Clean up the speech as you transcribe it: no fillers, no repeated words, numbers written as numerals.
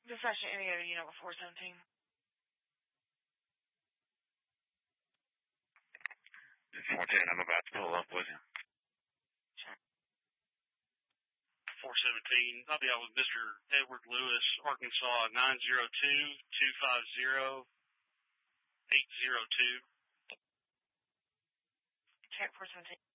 Dispatch any other unit with 417. 410, I'm about to pull up with you. 417, I'll be out with Mr. Edward Lewis, Arkansas, 902-250-802. Check 417.